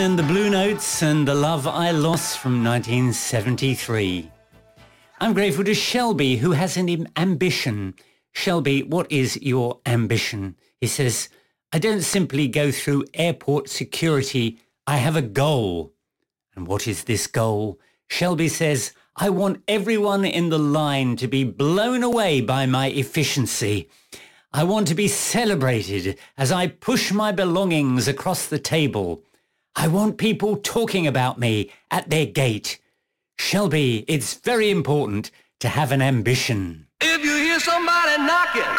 and the Blue Notes and The Love I Lost from 1973. I'm grateful to Shelby, who has an ambition. Shelby, what is your ambition? He says, I don't simply go through airport security. I have a goal. And what is this goal? Shelby says, I want everyone in the line to be blown away by my efficiency. I want to be celebrated as I push my belongings across the table. I want people talking about me at their gate. Shelby, it's very important to have an ambition. If you hear somebody knocking